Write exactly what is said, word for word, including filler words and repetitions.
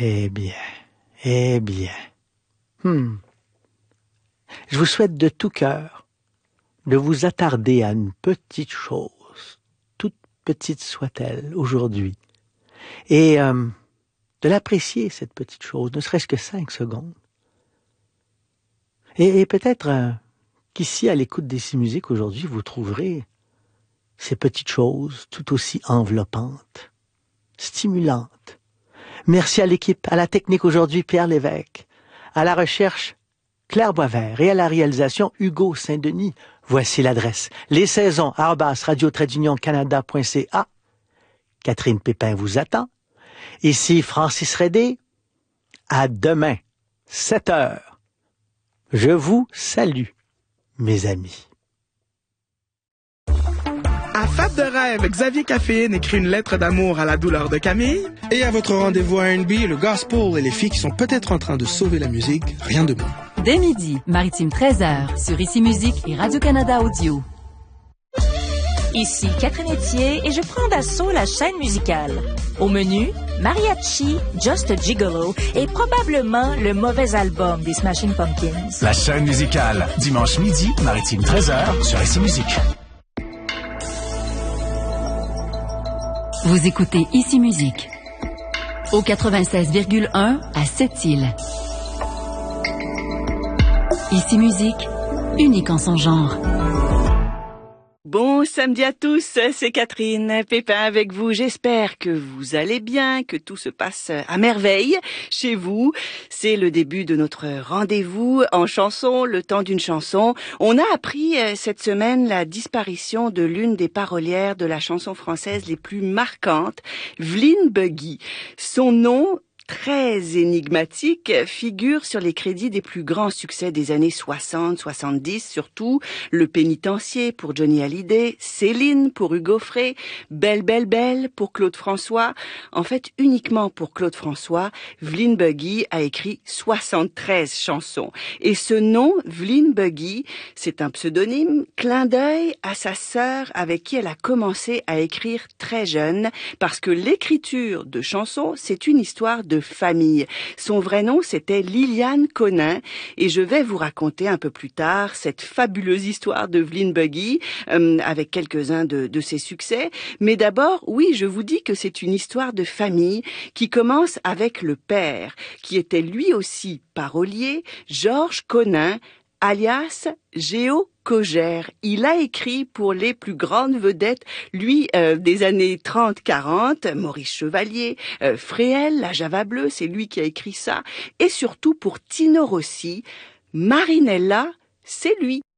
Eh bien, eh bien. Hmm. Je vous souhaite de tout cœur de vous attarder à une petite chose, toute petite soit-elle, aujourd'hui, et euh, de l'apprécier, cette petite chose, ne serait-ce que cinq secondes. Et, et peut-être euh, qu'ici, à l'écoute d'Ici Musique, aujourd'hui, vous trouverez ces petites choses tout aussi enveloppantes, stimulantes. Merci à l'équipe, à la technique aujourd'hui, Pierre Lévesque, à la recherche, Claire Boisvert, et à la réalisation, Hugo Saint-Denis. Voici l'adresse. Les saisons, arobase radio tiret union canada point c a. Catherine Pépin vous attend. Ici Francis Redé. À demain, sept heures. Je vous salue, mes amis. À Fab de rêve, Xavier Caféine écrit une lettre d'amour à la douleur de Camille. Et à votre rendez-vous R and B, le gospel et les filles qui sont peut-être en train de sauver la musique, rien de moins. Dès midi, Maritime treize heures, sur Ici Musique et Radio-Canada Audio. Ici Catherine Etier et je prends d'assaut la chaîne musicale. Au menu, Mariachi, Just a Gigolo et probablement le mauvais album des Smashing Pumpkins. La chaîne musicale, dimanche midi, Maritime treize heures, sur Ici Musique. Vous écoutez Ici Musique au quatre-vingt-seize virgule un à Sept-Îles. Ici Musique, unique en son genre. Bon samedi à tous, c'est Catherine Pépin avec vous. J'espère que vous allez bien, que tout se passe à merveille chez vous. C'est le début de notre rendez-vous en chanson, le temps d'une chanson. On a appris cette semaine la disparition de l'une des parolières de la chanson française les plus marquantes, Vline Buggy. Son nom, très énigmatique, figure sur les crédits des plus grands succès des années soixante soixante-dix, surtout Le Pénitencier pour Johnny Hallyday, Céline pour Hugo Frey, Belle Belle Belle pour Claude François. En fait, uniquement pour Claude François, Vline Buggy a écrit soixante-treize chansons. Et ce nom, Vline Buggy, c'est un pseudonyme, clin d'œil à sa sœur avec qui elle a commencé à écrire très jeune, parce que l'écriture de chansons, c'est une histoire de famille. Son vrai nom, c'était Liliane Conin, et je vais vous raconter un peu plus tard cette fabuleuse histoire de Vline Buggy, euh, avec quelques-uns de, de ses succès. Mais d'abord, oui, je vous dis que c'est une histoire de famille qui commence avec le père, qui était lui aussi parolier, Georges Conin, alias Géo Cogère. Il a écrit pour les plus grandes vedettes, lui, euh, des années trente quarante, Maurice Chevalier, euh, Fréhel, La Java Bleue, c'est lui qui a écrit ça, et surtout pour Tino Rossi, Marinella, c'est lui.